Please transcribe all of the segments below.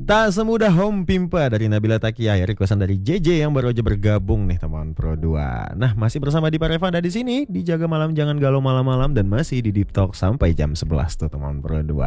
Tak semudah Home Pimpa dari Nabila Takia, ya requestan dari JJ yang baru aja bergabung nih teman Pro 2. Nah, masih bersama Dipa Revanda di sini, dijaga malam jangan galau malam-malam dan masih di Deep Talk sampai jam 11 tuh teman Pro 2.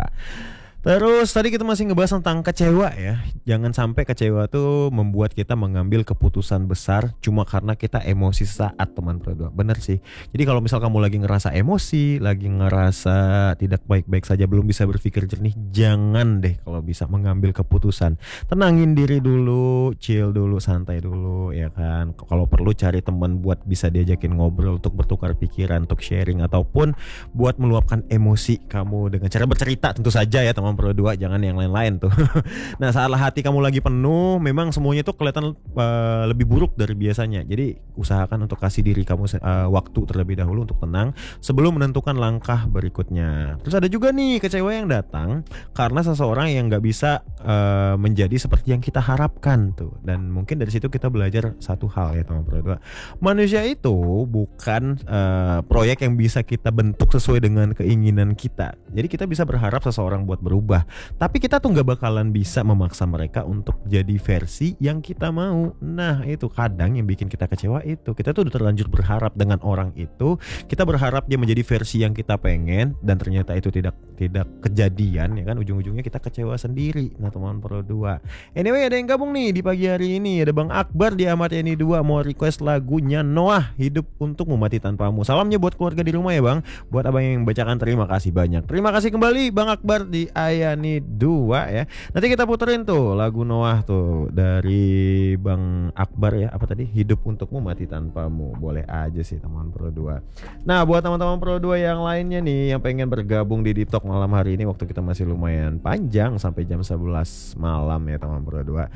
Terus tadi kita masih ngebahas tentang kecewa ya. Jangan sampai kecewa tuh membuat kita mengambil keputusan besar cuma karena kita emosi saat teman Pro 2. Bener sih. Jadi kalau misal kamu lagi ngerasa emosi, lagi ngerasa tidak baik-baik saja, belum bisa berpikir jernih, jangan deh kalau bisa mengambil keputusan. Tenangin diri dulu, chill dulu, santai dulu ya kan. Kalau perlu cari teman buat bisa diajakin ngobrol untuk bertukar pikiran, untuk sharing ataupun buat meluapkan emosi kamu dengan cara bercerita tentu saja ya teman Pro 2, jangan yang lain-lain tuh. Nah, saat hati kamu lagi penuh, memang semuanya tuh kelihatan lebih buruk dari biasanya. Jadi usahakan untuk kasih diri kamu waktu terlebih dahulu untuk tenang sebelum menentukan langkah berikutnya. Terus ada juga nih kecewa yang datang karena seseorang yang nggak bisa menjadi seperti yang kita harapkan tuh. Dan mungkin dari situ kita belajar satu hal ya teman Pro 2. Manusia itu bukan proyek yang bisa kita bentuk sesuai dengan keinginan kita. Jadi kita bisa berharap seseorang buat berubah, tapi kita tuh nggak bakalan bisa memaksa mereka untuk jadi versi yang kita mau. Nah, itu kadang yang bikin kita kecewa itu. Kita tuh udah terlanjur berharap dengan orang itu, kita berharap dia menjadi versi yang kita pengen dan ternyata itu tidak kejadian ya kan, ujung-ujungnya kita kecewa sendiri. Nah, teman Pro 2. Anyway, ada yang gabung nih di pagi hari ini. Ada Bang Akbar di Ahmad Yani 2 mau request lagunya Noah, Hidup Untukmu Mati Tanpamu. Salamnya buat keluarga di rumah ya Bang. Buat abang yang bacakan terima kasih banyak. Terima kasih kembali Bang Akbar di Yani 2 ya. Nanti kita puterin tuh lagu Noah tuh dari Bang Akbar ya. Apa tadi? Hidup Untukmu Mati Tanpamu. Boleh aja sih teman Pro 2. Nah, buat teman-teman Pro 2 yang lainnya nih yang pengen bergabung di Deep Talk malam hari ini, waktu kita masih lumayan panjang sampai jam 11 malam ya teman Pro 2.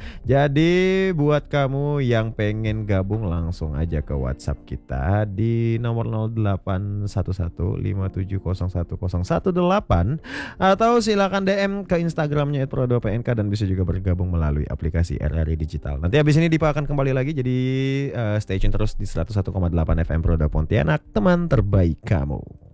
Jadi buat kamu yang pengen gabung langsung aja ke WhatsApp kita di nomor 081157011018 atau silakan DM ke Instagramnya @pro2pnk dan bisa juga bergabung melalui aplikasi RRI Digital. Nanti habis ini Dipa akan kembali lagi, jadi stay tune terus di 101,8 FM Pro 2 Pontianak, teman terbaik kamu.